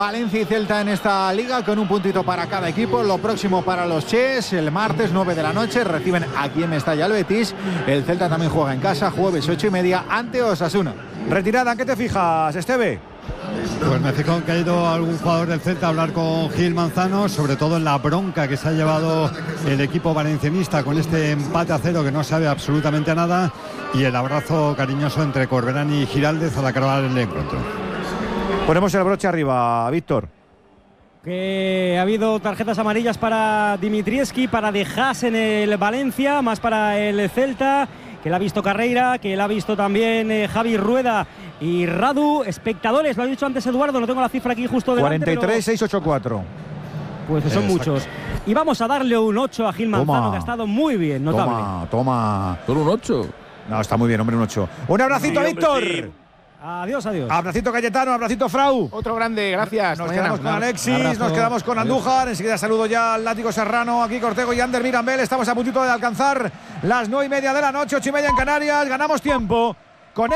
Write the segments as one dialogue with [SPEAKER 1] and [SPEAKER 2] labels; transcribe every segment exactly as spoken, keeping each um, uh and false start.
[SPEAKER 1] Valencia y Celta en esta liga con un puntito para cada equipo. Lo próximo para los Ches, el martes nueve de la noche reciben aquí en Mestalla al Betis. El Celta también juega en casa, jueves ocho y media ante Osasuna.
[SPEAKER 2] Retirada, ¿en qué te fijas, Esteve?
[SPEAKER 3] Pues me fijo en que ha ido algún jugador del Celta a hablar con Gil Manzano, sobre todo en la bronca que se ha llevado el equipo valencianista con este empate a cero que no sabe absolutamente a nada, y el abrazo cariñoso entre Corberán y Giraldez al acabar el encuentro.
[SPEAKER 2] Ponemos el broche arriba, Víctor.
[SPEAKER 4] Que ha habido tarjetas amarillas para Dimitrievski, para De Haas en el Valencia, más para el Celta, que la ha visto Carreira, que la ha visto también eh, Javi Rueda y Radu. Espectadores, lo ha dicho antes Eduardo, no tengo la cifra aquí justo delante.
[SPEAKER 2] cuarenta y tres, seiscientos ochenta y cuatro.
[SPEAKER 4] Pues son
[SPEAKER 2] Exacto.
[SPEAKER 4] muchos. Y vamos a darle un ocho a Gil Manzano, toma, que ha estado muy bien, notable.
[SPEAKER 2] Toma, toma.
[SPEAKER 5] ¿Solo un ocho?
[SPEAKER 2] No, está muy bien, hombre, un ocho. Un abracito, sí, Víctor. Sí.
[SPEAKER 4] Adiós, adiós.
[SPEAKER 2] Abracito Cayetano, abracito Frau.
[SPEAKER 1] Otro grande, gracias.
[SPEAKER 2] Nos
[SPEAKER 1] Mañana.
[SPEAKER 2] quedamos con Alexis,
[SPEAKER 1] Abrazo.
[SPEAKER 2] nos quedamos con Andújar. Enseguida saludo ya al Látigo Serrano, aquí Cortego y Ander Mirambel. Estamos a puntito de alcanzar las nueve y media de la noche, ocho y media en Canarias. Ganamos tiempo con él.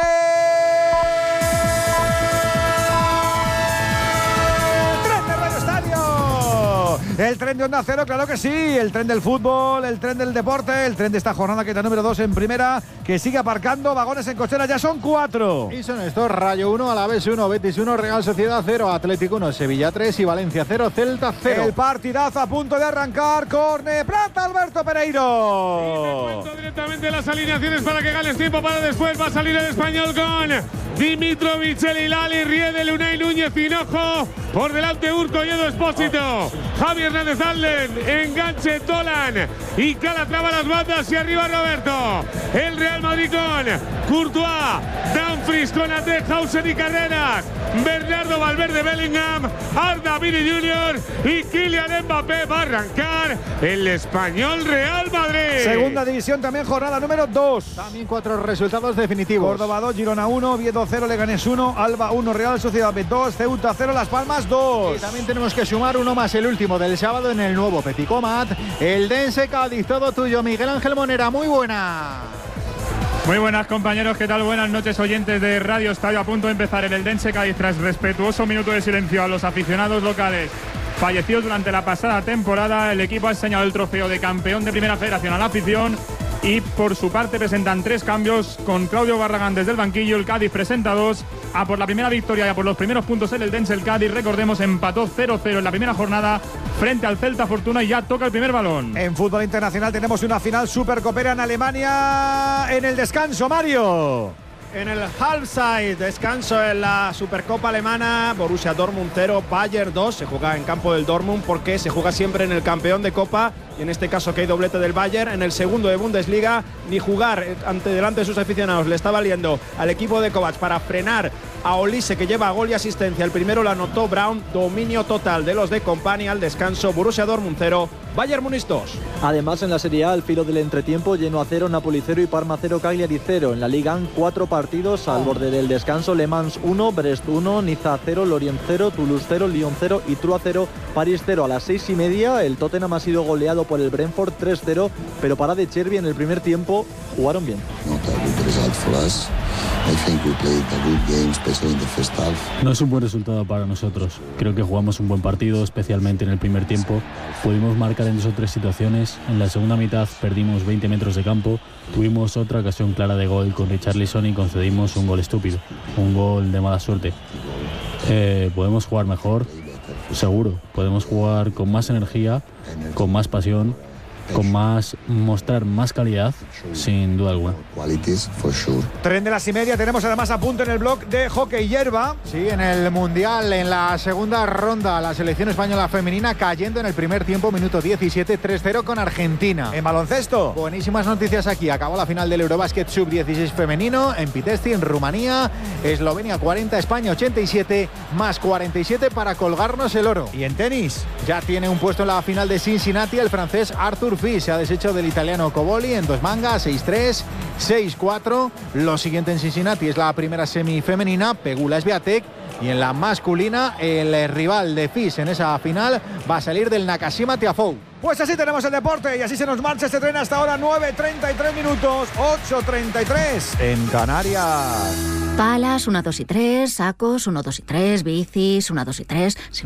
[SPEAKER 2] El tren de Onda Cero, claro que sí. El tren del fútbol, el tren del deporte, el tren de esta jornada que está número dos en primera, que sigue aparcando vagones en cochera. Ya son cuatro.
[SPEAKER 1] Y son estos: Rayo uno, Alavés uno, Betis uno, Real Sociedad cero, Atlético uno, Sevilla tres y Valencia cero, Celta cero.
[SPEAKER 2] El partidazo a punto de arrancar. Corne plata, Alberto Pereiro.
[SPEAKER 6] Y te cuento directamente las alineaciones para que ganes tiempo para después. Va a salir el Español con Dimitrovic, El Hilali, Riedel, Unai Núñez, Hinojo. Por delante Urco y Edo Espósito. Javi Hernández Alden, enganche Dolan y Calatrava las bandas y arriba Roberto. El Real Madrid con Courtois, Dumfries con Hausen y Carreras, Bernardo Valverde, Bellingham, Arda Vini junior y Kylian Mbappé. Va a arrancar el Español Real Madrid.
[SPEAKER 2] Segunda división también, jornada número dos.
[SPEAKER 1] También cuatro resultados definitivos.
[SPEAKER 2] Córdoba dos, Girona uno, Oviedo cero, Leganés uno, Alba uno, Real Sociedad B dos, Ceuta cero, Las Palmas dos.
[SPEAKER 1] Y también tenemos que sumar uno más, el último del sábado en el nuevo Petit Comat. El Dense Cádiz, todo tuyo, Miguel Ángel Monera. Muy buena.
[SPEAKER 7] Muy buenas, compañeros, ¿qué tal? Buenas noches, oyentes de Radio Estadio. A punto de empezar en el Dense Cádiz tras respetuoso minuto de silencio a los aficionados locales fallecidos durante la pasada temporada. El equipo ha enseñado el trofeo de campeón de Primera Federación a la afición y por su parte presentan tres cambios con Claudio Barragán desde el banquillo. El Cádiz presenta dos. A por la primera victoria y a por los primeros puntos en el Dense. El Cádiz, recordemos, empató cero cero en la primera jornada frente al Celta Fortuna y ya toca el primer balón.
[SPEAKER 2] En fútbol internacional tenemos una final Supercopera en Alemania en el descanso, Mario.
[SPEAKER 8] En el Halbzeit, descanso en la Supercopa alemana, Borussia Dortmund cero, Bayern dos, se juega en campo del Dortmund porque se juega siempre en el campeón de Copa, y en este caso que hay doblete del Bayern. En el segundo de Bundesliga, ni jugar ante delante de sus aficionados le está valiendo al equipo de Kovac para frenar a Olise, que lleva gol y asistencia. El primero lo anotó Braun, dominio total de los de Company. Al descanso, Borussia Dortmund cero, Bayern Múnich dos.
[SPEAKER 9] Además, en la Serie A, al filo del entretiempo, Genoa cero, Napoli cero y Parma cero, Cagliari cero. En la Liga, cuatro partidos al borde del descanso: Le Mans uno, Brest uno, Niza cero, Lorient cero, Toulouse cero, Lyon cero y Troyes cero, París cero. A las seis y media, el Tottenham ha sido goleado por el Brentford tres cero, pero para De Chervi en el primer tiempo jugaron bien.
[SPEAKER 10] No es un buen resultado para nosotros. Creo que jugamos un buen partido, especialmente en el primer tiempo. Pudimos marcar en dos o tres situaciones. En la segunda mitad perdimos veinte metros de campo. Tuvimos otra ocasión clara de gol con Richarlison y concedimos un gol estúpido. Un gol de mala suerte. Eh, ¿Podemos jugar mejor? Seguro. Podemos jugar con más energía, con más pasión, con más, mostrar más calidad, sin duda alguna.
[SPEAKER 2] Tren de las y media, tenemos además a punto en el blog de hockey hierba.
[SPEAKER 1] Sí, en el Mundial, en la segunda ronda, la selección española femenina cayendo en el primer tiempo, minuto diecisiete, tres cero con Argentina.
[SPEAKER 2] En baloncesto,
[SPEAKER 1] buenísimas noticias aquí. Acabó la final del Eurobasket sub dieciséis femenino en Pitești, en Rumanía. Eslovenia cuarenta, España ochenta y siete, más cuarenta y siete para colgarnos el oro.
[SPEAKER 2] Y en tenis,
[SPEAKER 1] ya tiene un puesto en la final de Cincinnati el francés Arthur Fils. Se ha deshecho del italiano Coboli en dos mangas, seis tres, seis cuatro. Lo siguiente en Cincinnati es la primera semifemenina, Pegula Swiatek. Y en la masculina, el rival de Fils en esa final va a salir del Nakashima Tiafoe.
[SPEAKER 2] Pues así tenemos el deporte y así se nos marcha este tren hasta ahora, nueve treinta y tres minutos, ocho treinta y tres en Canarias.
[SPEAKER 5] Palas, uno, dos y tres, sacos, uno, dos y tres, bicis, uno, dos y tres.